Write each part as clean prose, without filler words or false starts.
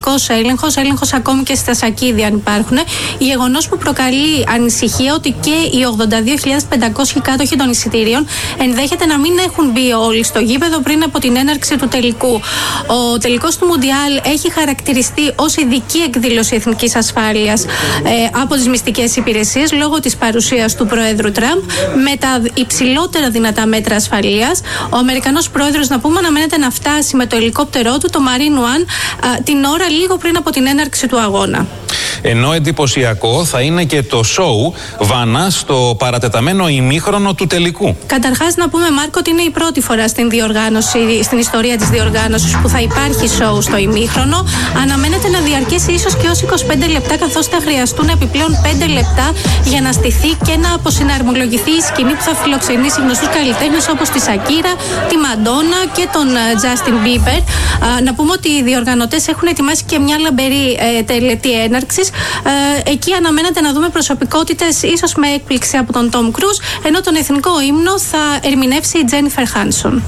ουσιαστικός έλεγχος ακόμη και στα σακίδια αν υπάρχουν. Γεγονός που προκαλεί ανησυχία ότι και οι 82.500 κάτοχοι των εισιτήριων ενδέχεται να μην έχουν μπει όλοι στο γήπεδο πριν από την έναρξη του τελικού. Ο τελικός του Μουντιάλ έχει χαρακτηριστεί ως ειδική εκδήλωση εθνικής ασφάλειας από τις μυστικές υπηρεσίες λόγω της παρουσίας του Προέδρου Τραμπ με τα υψηλότερα δυνατά μέτρα ασφαλείας. Ο Αμερικανός Πρόεδρος, να πούμε, αναμένεται να φτάσει με το ελικόπτερό του, το Marine One, την ώρα λίγο πριν από την έναρξη του αγώνα. Ενώ εντυπωσιακό θα είναι και το σοου Βάνα στο παρατεταμένο ημίχρονο του τελικού. Καταρχάς, να πούμε, Μάρκο, ότι είναι η πρώτη φορά στην ιστορία της διοργάνωσης που θα υπάρχει σοου στο ημίχρονο. Αναμένεται να διαρκέσει ίσως και ως 25 λεπτά, καθώς θα χρειαστούν επιπλέον 5 λεπτά για να στηθεί και να αποσυναρμολογηθεί η σκηνή που θα φιλοξενήσει γνωστούς καλλιτέχνες όπως τη Σακύρα, τη Μαντόνα και τον Justin Bieber. Να πούμε ότι οι διοργανωτές έχουν ετοιμάσει και μια λαμπερή τελετή έναρξης. Εκεί αναμένεται να δούμε προσωπικότητες ίσως με έκπληξη από τον Tom Cruise, ενώ τον εθνικό ύμνο θα ερμηνεύσει η Τζένιφερ Χάνσον.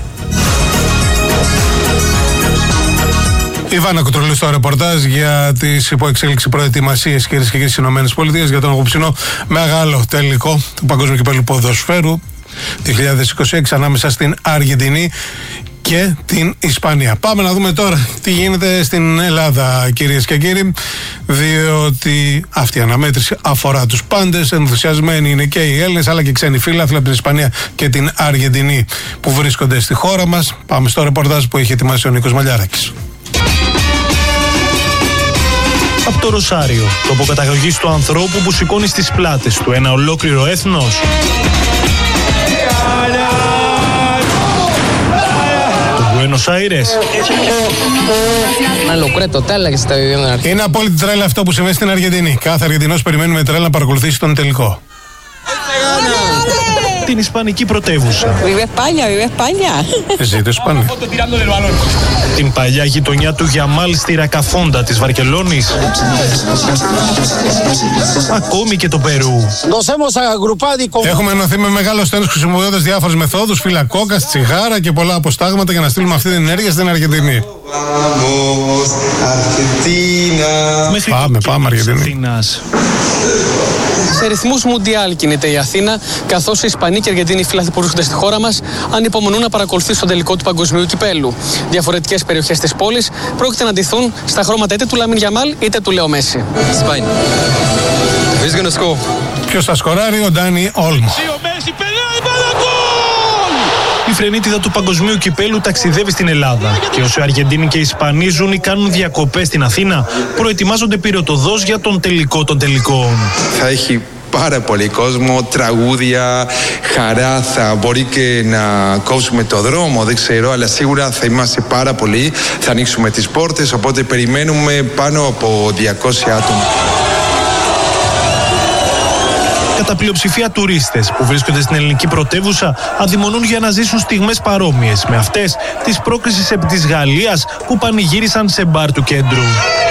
Η Βάνα Κουτρολού στο ρεπορτάζ για τις υποεξέλιξη προετοιμασίες, κυρίες και κύριοι, στις ΗΠΑ για τον απόψινο μεγάλο τελικό του Παγκόσμιου Κυπέλλου Ποδοσφαίρου 2026 ανάμεσα στην Αργεντινή και την Ισπανία. Πάμε να δούμε τώρα τι γίνεται στην Ελλάδα, κυρίες και κύριοι, διότι αυτή η αναμέτρηση αφορά τους πάντες. Ενθουσιασμένοι είναι και οι Έλληνες αλλά και ξένοι φίλαθλοι από την Ισπανία και την Αργεντινή που βρίσκονται στη χώρα μας. Πάμε στο ρεπορτάζ που έχει ετοιμάσει ο Νίκος Μαλιαράκης. Από το Ροσάριο, τόπο καταγωγής του ανθρώπου που σηκώνει στις πλάτες του ένα ολόκληρο έθνος. Buenos Aires. Είναι απόλυτη τρέλα αυτό που συμβαίνει στην Αργεντινή. Κάθε Αργεντινός περιμένει με τρέλα να παρακολουθήσει τον τελικό. Την ισπανική πρωτεύουσα. Ζήτω Ισπανία. Την παλιά γειτονιά του Γιαμάλ στη Ρακαφόντα της Βαρκελόνης. Ακόμη και το Περού. Έχουμε ενωθεί με μεγάλο στένος χρησιμοποιώντας διάφορες μεθόδους, φύλλα κόκας, τσιγάρα και πολλά αποστάγματα για να στείλουμε αυτή την ενέργεια στην Αργεντινή. Πάμε Αργεντινή. Σε ρυθμούς Μουντιάλ κινείται η Αθήνα, καθώς οι Ισπανοί και οι Αργεντίνοι φίλαθλοι που βρίσκονται στη χώρα μας ανυπομονούν να παρακολουθήσουν τον τελικό του Παγκοσμίου Κυπέλλου. Διαφορετικές περιοχές της πόλης πρόκειται να ντυθούν στα χρώματα είτε του Λαμίν Γιαμάλ είτε του Λέο Μέση. Ποιος θα σκοράρει? Ο Ντάνι Όλμο. Η φρενίτιδα του Παγκοσμίου Κυπέλλου ταξιδεύει στην Ελλάδα και όσο οι Αργεντίνοι και οι Ισπανοί ζουν ή κάνουν διακοπές στην Αθήνα, προετοιμάζονται πυροτοδός για τον τελικό των τελικών. Θα έχει πάρα πολύ κόσμο, τραγούδια, χαρά, θα μπορεί και να κόψουμε το δρόμο, δεν ξέρω, αλλά σίγουρα θα είμαστε πάρα πολλοί, θα ανοίξουμε τις πόρτες, οπότε περιμένουμε πάνω από 200 άτομα. Κατά πλειοψηφία τουρίστες που βρίσκονται στην ελληνική πρωτεύουσα αδειμονούν για να ζήσουν στιγμές παρόμοιες με αυτές της πρόκρισης επί της Γαλλίας που πανηγύρισαν σε μπαρ του κέντρου.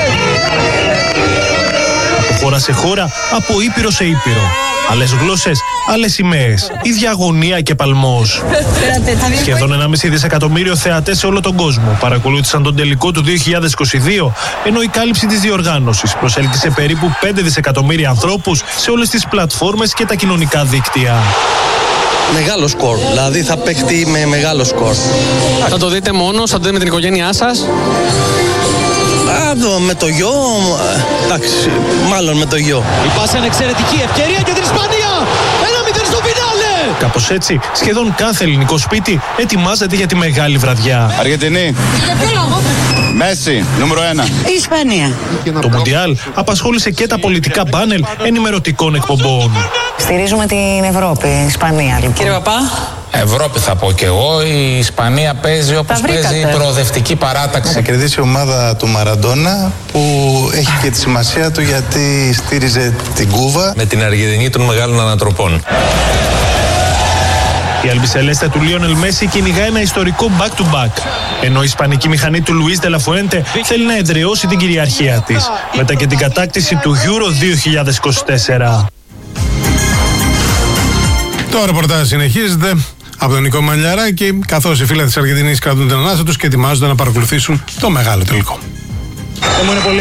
Από χώρα σε χώρα, από ήπειρο σε ήπειρο. Άλλες γλώσσες, άλλες σημαίες, ίδια αγωνία και παλμός. Σχεδόν 1,5 δισεκατομμύριο θεατές σε όλο τον κόσμο παρακολούθησαν τον τελικό του 2022, ενώ η κάλυψη της διοργάνωσης προσέλκυσε περίπου 5 δισεκατομμύρια ανθρώπους σε όλες τις πλατφόρμες και τα κοινωνικά δίκτυα. Μεγάλο σκορ, δηλαδή θα παίχτει με μεγάλο σκορ. Θα το δείτε μόνος, θα το δείτε με την οικογένειά σας? Με το γιο, εντάξει, μάλλον με το γιο. Η πάσα είναι εξαιρετική ευκαιρία για την Ισπανία. 1-0 στο φινάλε. Κάπως έτσι, σχεδόν κάθε ελληνικό σπίτι ετοιμάζεται για τη μεγάλη βραδιά. Αργεντινή. Μέση, νούμερο 1. Ισπανία. Το Μουντιάλ απασχόλησε και τα πολιτικά πάνελ ενημερωτικών εκπομπών. Στηρίζουμε την Ευρώπη, Ισπανία λοιπόν. Κύριε Παπά. Ευρώπη θα πω και εγώ. Η Ισπανία παίζει όπως παίζει η προοδευτική παράταξη. Θα κερδίσει η ομάδα του Μαραντόνα που έχει και τη σημασία του γιατί στήριζε την Κούβα. Με την Αργεντινή των μεγάλων ανατροπών. Η αλμπισελέστα του Λίονελ Μέση κυνηγά ένα ιστορικό back-to-back, ενώ η ισπανική μηχανή του Λουίς Ντελαφουέντε θέλει να εδραιώσει την κυριαρχία της μετά και την κατάκτηση του Euro 2024. Το ρεπορτάζ συνεχίζεται από τον Νικό Μαλιαράκη, καθώς οι φίλοι της Αργεντινής κρατούν την ανάσα τους και ετοιμάζονται να παρακολουθήσουν το μεγάλο τελικό.